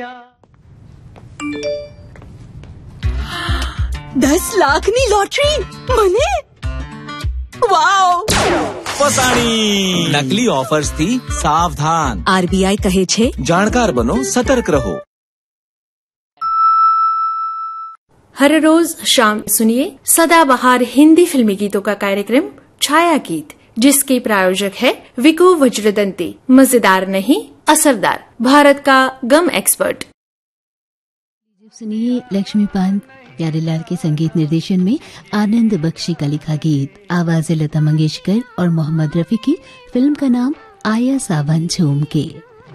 10 લાખની લોટરી મને, વાવ! ફસાણી! નકલી ઓફર્સ થી સાવધાન. આરબીઆઈ કહે છે, જાણકાર બનો, સતર્ક રહો. हर रोज शाम सुनिए सदाबहार हिंदी फिल्मी गीतों का कार्यक्रम छाया गीत, जिसके प्रायोजक है विको वज्रदंती. मजेदार नहीं, असरदार, भारत का गम एक्सपर्ट. सुनिए लक्ष्मीकांत प्यारेलाल के संगीत निर्देशन में आनंद बख्शी का लिखा गीत. आवाज लता मंगेशकर और मोहम्मद रफी की. फिल्म का नाम आया सावन झूम के.